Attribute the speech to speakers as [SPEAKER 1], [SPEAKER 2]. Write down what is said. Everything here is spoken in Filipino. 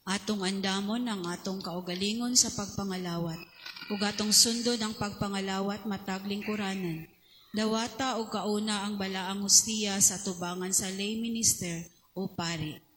[SPEAKER 1] Atong andamon ang atong kaugalingon sa pagpangalawat, ug atong sundod ang pagpangalawat matag lingkuranan. Dawata o kauna ang balaang hustiya sa tubangan sa lay minister o pari.